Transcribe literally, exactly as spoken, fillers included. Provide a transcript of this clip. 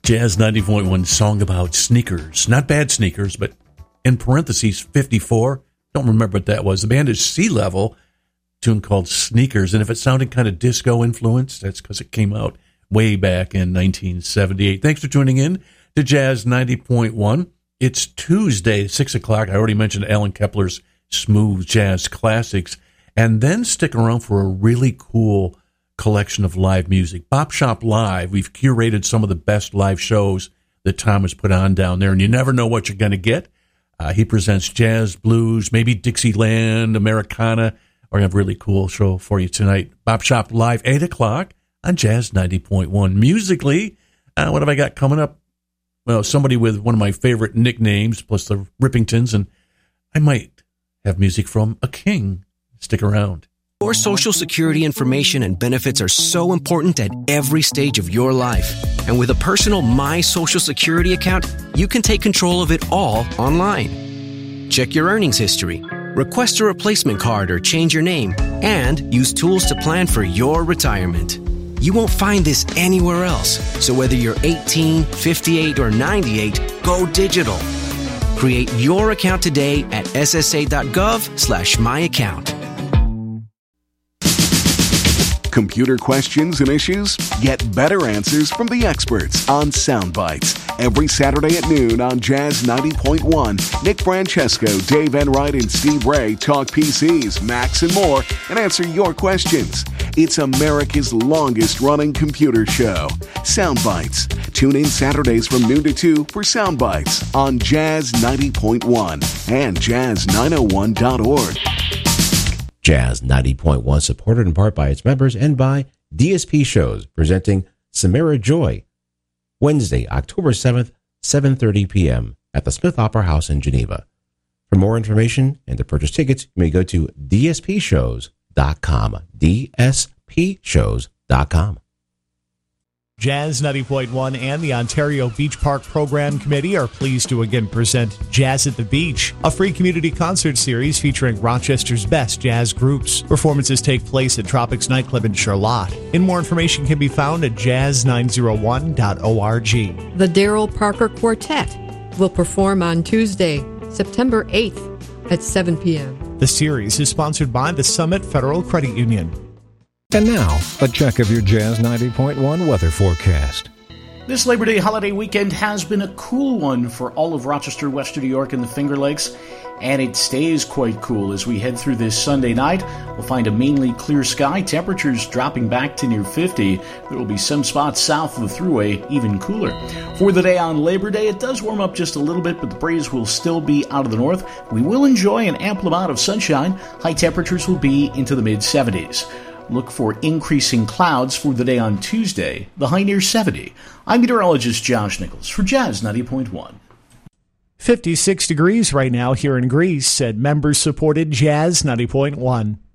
Jazz ninety point one song about sneakers. Not bad sneakers, but in parentheses, fifty-four. Don't remember what that was. The band is Sea Level, tune called Sneakers. And if it sounded kind of disco influenced, that's because it came out way back in nineteen seventy-eight. Thanks for tuning in to Jazz ninety point one. It's Tuesday, six o'clock. I already mentioned Alan Kepler's Smooth Jazz Classics. And then stick around for a really cool collection of live music. Bop Shop Live, we've curated some of the best live shows that Tom has put on down there, and you never know what you're going to get. Uh, he presents jazz, blues, maybe Dixieland, Americana. We're going to have a really cool show for you tonight. Bop Shop Live, eight o'clock on Jazz ninety point one. Musically, uh, what have I got coming up? Well, somebody with one of my favorite nicknames, plus the Rippingtons, and I might have music from a king. Stick around. Your Social Security information and benefits are so important at every stage of your life. And with a personal My Social Security account, you can take control of it all online. Check your earnings history, request a replacement card or change your name, and use tools to plan for your retirement. You won't find this anywhere else. So whether you're eighteen, fifty-eight, or ninety-eight, go digital. Create your account today at ssa.gov slash my account. Computer questions and issues? Get better answers from the experts on Soundbites. Every Saturday at noon on Jazz ninety point one, Nick Francesco, Dave Enright, and Steve Ray talk P Cs, Macs, and more, and answer your questions. It's America's longest-running computer show. Soundbites. Tune in Saturdays from noon to two for Soundbites on Jazz ninety point one and jazz nine oh one dot org. Jazz ninety point one, supported in part by its members and by D S P Shows, presenting Samara Joy, Wednesday, October seventh, seven thirty p.m. at the Smith Opera House in Geneva. For more information and to purchase tickets, you may go to d s p shows dot com, d s p shows dot com. Jazz ninety point one and the Ontario Beach Park Program Committee are pleased to again present Jazz at the Beach, a free community concert series featuring Rochester's best jazz groups. Performances take place at Tropics Nightclub in Charlotte. And more information can be found at jazz nine oh one dot org. The Daryl Parker Quartet will perform on Tuesday, September eighth at seven p.m. The series is sponsored by the Summit Federal Credit Union. And now, a check of your Jazz ninety point one weather forecast. This Labor Day holiday weekend has been a cool one for all of Rochester, Western New York, and the Finger Lakes, and it stays quite cool as we head through this Sunday night. We'll find a mainly clear sky, temperatures dropping back to near fifty. There will be some spots south of the Thruway even cooler. For the day on Labor Day, it does warm up just a little bit, but the breeze will still be out of the north. We will enjoy an ample amount of sunshine. High temperatures will be into the mid-seventies. Look for increasing clouds for the day on Tuesday, the high near seventy. I'm meteorologist Josh Nichols for Jazz ninety point one. fifty-six degrees right now here in Greece at members-supported Jazz ninety point one.